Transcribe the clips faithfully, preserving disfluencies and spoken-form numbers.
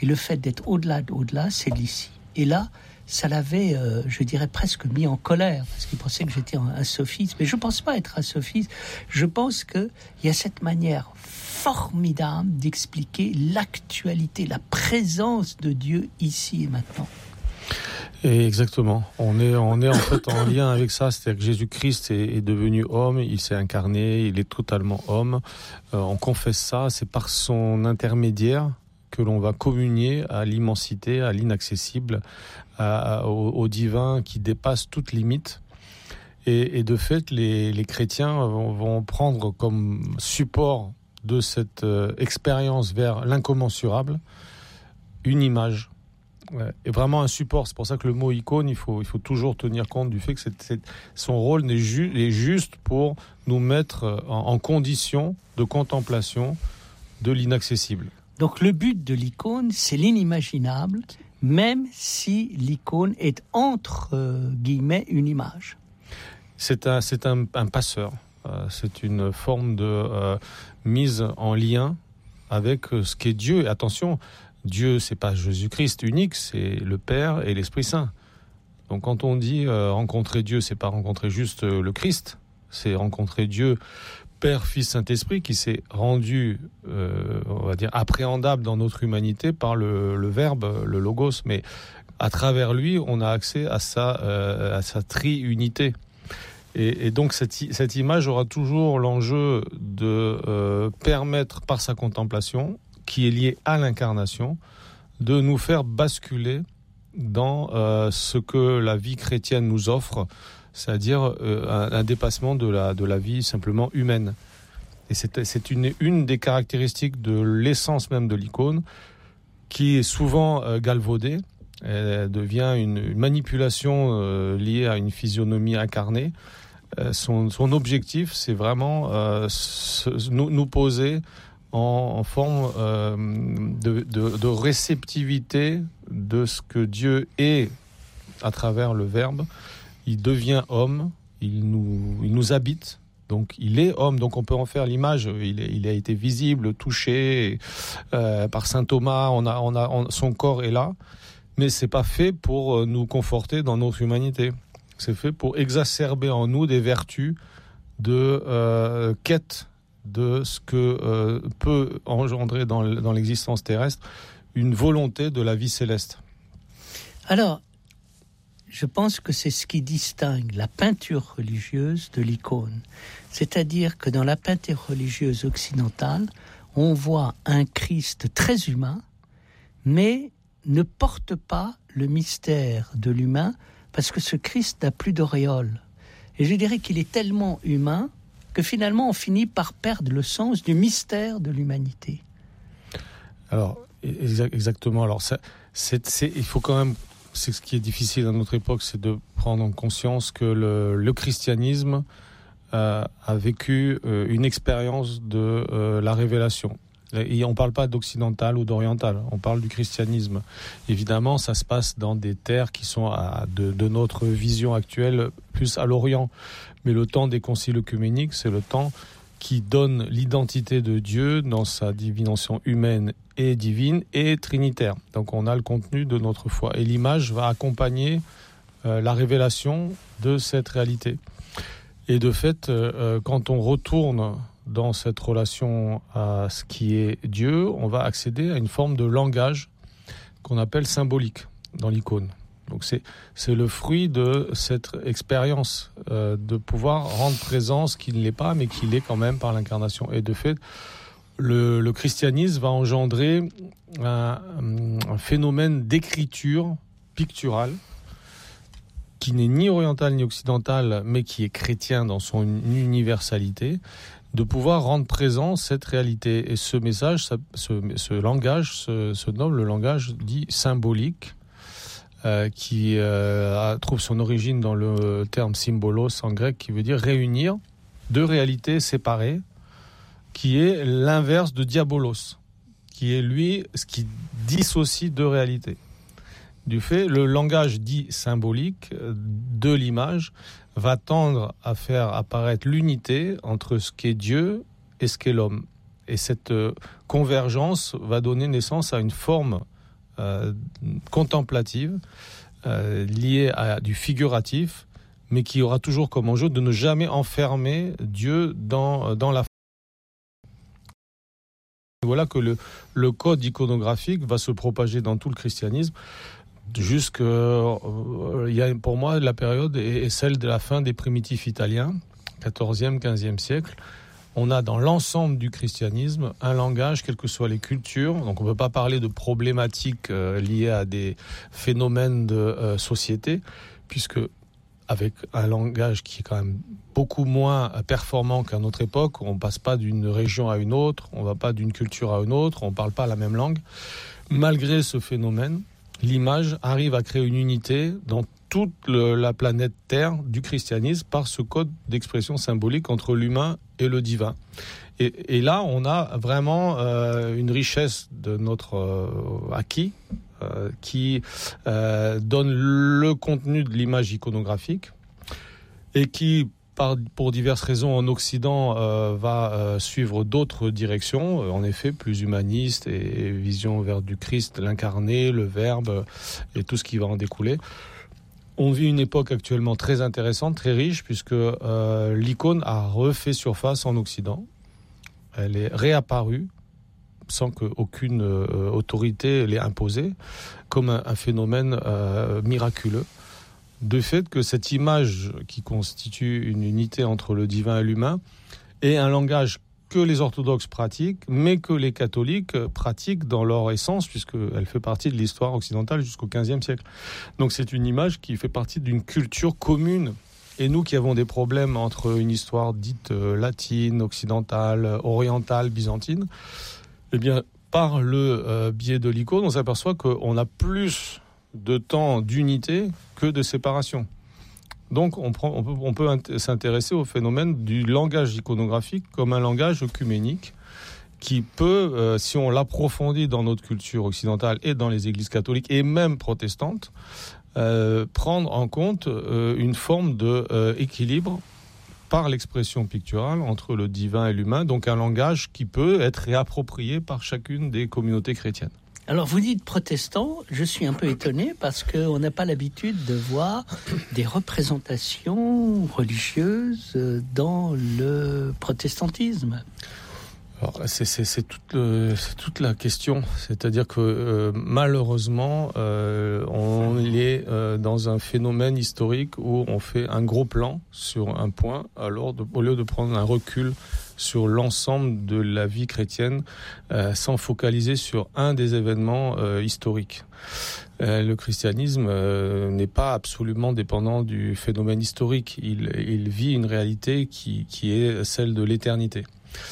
Et le fait d'être au-delà d'au-delà, c'est l'ici. Et là, ça l'avait, euh, je dirais, presque mis en colère, parce qu'il pensait que j'étais un, un sophiste. Mais je ne pense pas être un sophiste. Je pense qu'il y a cette manière formidable d'expliquer l'actualité, la présence de Dieu ici et maintenant. Et exactement. On est, on est en fait en lien avec ça. C'est-à-dire que Jésus-Christ est, est devenu homme, il s'est incarné, il est totalement homme. Euh, on confesse ça, c'est par son intermédiaire que l'on va communier à l'immensité, à l'inaccessible, à, à, au, au divin qui dépasse toute limite. Et, et de fait, les, les chrétiens vont, vont prendre comme support de cette euh, expérience vers l'incommensurable une image. Et vraiment un support. C'est pour ça que le mot icône, il faut, il faut toujours tenir compte du fait que c'est, c'est, son rôle est, ju- est juste pour nous mettre en, en condition de contemplation de l'inaccessible. Donc le but de l'icône, c'est l'inimaginable, même si l'icône est entre euh, guillemets une image. C'est un, c'est un, un passeur. Euh, c'est une forme de euh, mise en lien avec ce qu'est Dieu. Et attention, Dieu, c'est pas Jésus-Christ unique, c'est le Père et l'Esprit Saint. Donc quand on dit euh, rencontrer Dieu, c'est pas rencontrer juste euh, le Christ, c'est rencontrer Dieu, Père, Fils, Saint-Esprit, qui s'est rendu, euh, on va dire, appréhendable dans notre humanité par le, le Verbe, le Logos. Mais à travers lui, on a accès à sa, euh, à sa tri-unité. Et, et donc cette, cette image aura toujours l'enjeu de euh, permettre par sa contemplation, qui est lié à l'incarnation, de nous faire basculer dans euh, ce que la vie chrétienne nous offre, c'est-à-dire euh, un, un dépassement de la, de la vie simplement humaine. Et c'est, c'est une, une des caractéristiques de l'essence même de l'icône, qui est souvent euh, galvaudée. Elle devient une, une manipulation euh, liée à une physionomie incarnée. Euh, son, son objectif, c'est vraiment euh, se, nous, nous poser en, en forme euh, de, de, de réceptivité de ce que Dieu est à travers le Verbe. Il devient homme, il nous, il nous habite, donc il est homme, donc on peut en faire l'image. Il, est, il a été visible, touché euh, par saint Thomas, on a, on a, on, son corps est là, mais c'est pas fait pour nous conforter dans notre humanité. C'est fait pour exacerber en nous des vertus de euh, quête de ce que euh, peut engendrer dans, dans l'existence terrestre une volonté de la vie céleste. Alors, je pense que c'est ce qui distingue la peinture religieuse de l'icône. C'est-à-dire que dans la peinture religieuse occidentale, on voit un Christ très humain, mais ne porte pas le mystère de l'humain, parce que ce Christ n'a plus d'auréole. Et je dirais qu'il est tellement humain que finalement on finit par perdre le sens du mystère de l'humanité. Alors, exactement. Alors, ça, c'est, c'est, il faut quand même... C'est ce qui est difficile à notre époque, c'est de prendre en conscience que le, le christianisme euh, a vécu euh, une expérience de euh, la révélation. Et on ne parle pas d'occidental ou d'oriental, on parle du christianisme. Évidemment, ça se passe dans des terres qui sont à, de, de notre vision actuelle plus à l'Orient. Mais le temps des conciles œcuméniques, c'est le temps qui donne l'identité de Dieu dans sa dimension humaine et divine et trinitaire. Donc on a le contenu de notre foi. Et l'image va accompagner euh, la révélation de cette réalité. Et de fait, euh, quand on retourne dans cette relation à ce qui est Dieu, on va accéder à une forme de langage qu'on appelle symbolique dans l'icône. Donc c'est, c'est le fruit de cette expérience euh, de pouvoir rendre présent ce qui ne l'est pas, mais qui l'est quand même par l'incarnation. Et de fait, le, le christianisme va engendrer un, un phénomène d'écriture picturale qui n'est ni oriental ni occidental, mais qui est chrétien dans son universalité, de pouvoir rendre présent cette réalité. Et ce message, ça, ce, ce langage se, se nomme le langage dit symbolique, euh, qui euh, trouve son origine dans le terme symbolos en grec, qui veut dire réunir deux réalités séparées, qui est l'inverse de diabolos, qui est lui ce qui dissocie deux réalités. Du fait, le langage dit symbolique de l'image va tendre à faire apparaître l'unité entre ce qu'est Dieu et ce qu'est l'homme. Et cette convergence va donner naissance à une forme euh, contemplative, euh, liée à du figuratif, mais qui aura toujours comme enjeu de ne jamais enfermer Dieu dans, dans la... Voilà que le, le code iconographique va se propager dans tout le christianisme, jusque, euh, il y a, pour moi, la période est, est celle de la fin des primitifs italiens, quatorzième, quinzième siècle. On a dans l'ensemble du christianisme un langage, quelles que soient les cultures. Donc on ne peut pas parler de problématiques euh, liées à des phénomènes de euh, société, puisque avec un langage qui est quand même beaucoup moins performant qu'à notre époque, on ne passe pas d'une région à une autre, on ne va pas d'une culture à une autre, on ne parle pas la même langue. Malgré ce phénomène, l'image arrive à créer une unité dans toute le, la planète Terre du christianisme par ce code d'expression symbolique entre l'humain et le divin. Et, et là, on a vraiment euh, une richesse de notre euh, acquis euh, qui euh, donne le contenu de l'image iconographique et qui, par, pour diverses raisons, en Occident, euh, va euh, suivre d'autres directions, euh, en effet, plus humanistes et, et vision vers du Christ, l'incarné, le Verbe et tout ce qui va en découler. On vit une époque actuellement très intéressante, très riche, puisque euh, l'icône a refait surface en Occident. Elle est réapparue sans qu'aucune euh, autorité l'ait imposée, comme un, un phénomène euh, miraculeux. De fait que cette image qui constitue une unité entre le divin et l'humain est un langage que les orthodoxes pratiquent, mais que les catholiques pratiquent dans leur essence, puisqu'elle fait partie de l'histoire occidentale jusqu'au quinzième siècle. Donc c'est une image qui fait partie d'une culture commune. Et nous qui avons des problèmes entre une histoire dite latine, occidentale, orientale, byzantine, eh bien, par le euh, biais de l'icône, on s'aperçoit qu'on a plus de temps d'unité que de séparation. Donc on, prend, on peut, on peut int- s'intéresser au phénomène du langage iconographique comme un langage œcuménique qui peut, euh, si on l'approfondit dans notre culture occidentale et dans les églises catholiques et même protestantes, euh, prendre en compte euh, une forme d'équilibre euh, par l'expression picturale entre le divin et l'humain, donc un langage qui peut être réapproprié par chacune des communautés chrétiennes. Alors vous dites protestant, je suis un peu étonné parce qu'on n'a pas l'habitude de voir des représentations religieuses dans le protestantisme. Alors, c'est, c'est, c'est, toute le, c'est toute la question, c'est-à-dire que euh, malheureusement, euh, on est euh, dans un phénomène historique où on fait un gros plan sur un point, alors de, au lieu de prendre un recul sur l'ensemble de la vie chrétienne, euh, sans focaliser sur un des événements euh, historiques. Euh, le christianisme euh, n'est pas absolument dépendant du phénomène historique, il, il vit une réalité qui, qui est celle de l'éternité.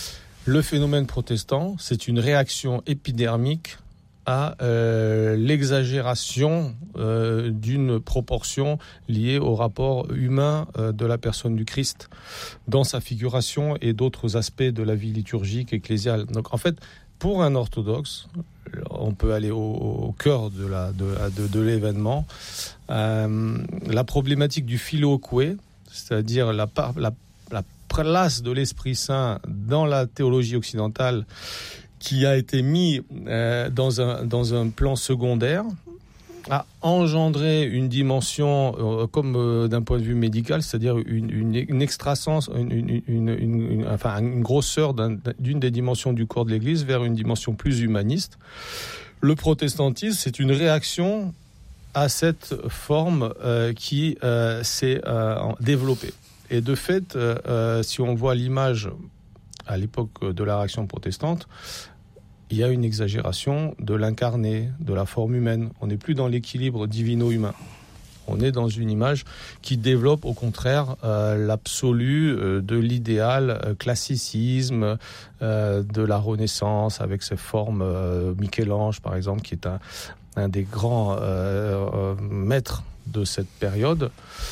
Le phénomène protestant, c'est une réaction épidermique à euh, l'exagération euh, d'une proportion liée au rapport humain euh, de la personne du Christ dans sa figuration et d'autres aspects de la vie liturgique ecclésiale. Donc en fait, pour un orthodoxe, on peut aller au, au cœur de, la, de, de, de l'événement. Euh, la problématique du filioque, c'est-à-dire la, la, la place de l'Esprit Saint dans la théologie occidentale, qui a été mis euh, dans un dans un plan secondaire, a engendré une dimension euh, comme euh, d'un point de vue médical, c'est-à-dire une une, une extrasens, une une, une, une, une enfin une grosseur d'un, d'une des dimensions du corps de l'Église vers une dimension plus humaniste. Le protestantisme, c'est une réaction à cette forme euh, qui euh, s'est euh, développée. Et de fait, euh, si on voit l'image à l'époque de la réaction protestante, il y a une exagération de l'incarné, de la forme humaine. On n'est plus dans l'équilibre divino-humain. On est dans une image qui développe au contraire euh, l'absolu euh, de l'idéal euh, classicisme euh, de la Renaissance, avec ses formes, euh, Michel-Ange par exemple, qui est un, un des grands euh, euh, maîtres de cette période.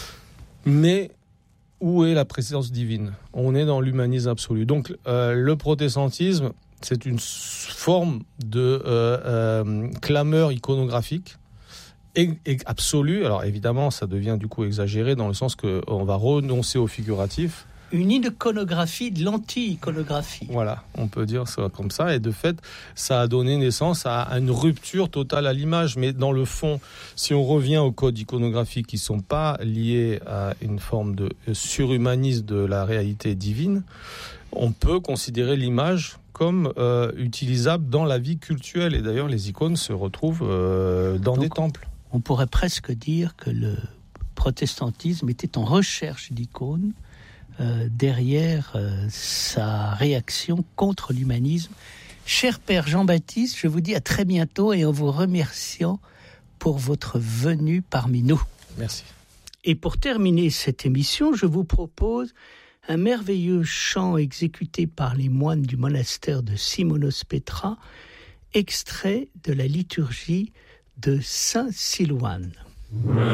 Mais où est la présence divine ? On est dans l'humanisme absolu. Donc euh, le protestantisme, c'est une forme de euh, euh, clameur iconographique et, et absolue. Alors évidemment, ça devient du coup exagéré dans le sens qu'on va renoncer au figuratif Une iconographie de l'anti-iconographie. Voilà, on peut dire ça comme ça. Et de fait, ça a donné naissance à une rupture totale à l'image. Mais dans le fond, si on revient aux codes iconographiques qui ne sont pas liés à une forme de surhumanisme de la réalité divine, on peut considérer l'image comme euh, utilisable dans la vie cultuelle. Et d'ailleurs, les icônes se retrouvent euh, dans Donc, des temples. On pourrait presque dire que le protestantisme était en recherche d'icônes euh, derrière euh, sa réaction contre l'humanisme. Cher Père Jean-Baptiste, je vous dis à très bientôt et en vous remerciant pour votre venue parmi nous. Merci. Et pour terminer cette émission, je vous propose un merveilleux chant exécuté par les moines du monastère de Simonos Petra, extrait de la liturgie de Saint Silouan.